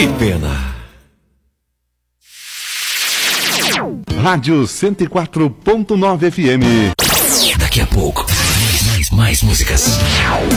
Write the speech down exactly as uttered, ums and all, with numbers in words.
Que pena. Rádio cento e quatro ponto nove F M. Daqui a pouco, mais, mais, mais músicas.